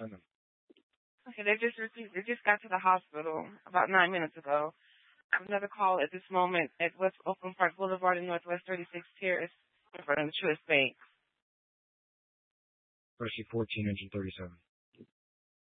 send them. Okay, they just got to the hospital about 9 minutes ago. I have another call at this moment at West Oakland Park Boulevard in Northwest 36 Terrace in front of the Truist Bank. Especially 14 engine 37.